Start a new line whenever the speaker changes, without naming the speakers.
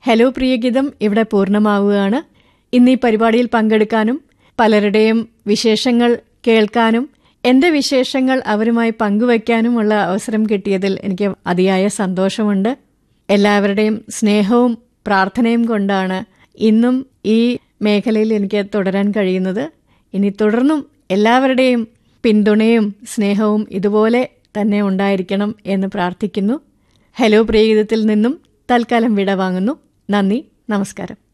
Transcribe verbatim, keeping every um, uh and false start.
Hello Priyageetham ഇവിടെ പൂർണ്ണമാവുകയാണ്. ഇന്ന് ഈ പരിപാടിയിൽ പങ്കെടുക്കാനും പലരുടെയും വിശേഷങ്ങൾ കേൾക്കാനും എൻ്റെ വിശേഷങ്ങൾ അവരുമായി പങ്കുവയ്ക്കാനുമുള്ള അവസരം കിട്ടിയതിൽ എനിക്ക് അതിയായ സന്തോഷമുണ്ട്. എല്ലാവരുടെയും സ്നേഹവും പ്രാർത്ഥനയും കൊണ്ടാണ് ഇന്നും ഈ മേഖലയിൽ എനിക്ക് തുടരാൻ കഴിയുന്നത്. ഇനി തുടർന്നും എല്ലാവരുടെയും പിന്തുണയും സ്നേഹവും ഇതുപോലെ തന്നെ ഉണ്ടായിരിക്കണം എന്ന് പ്രാർത്ഥിക്കുന്നു. ഹലോ പ്രിയഗീതത്തിൽ നിന്നും തൽക്കാലം വിട വാങ്ങുന്നു. നന്ദി, നമസ്കാരം.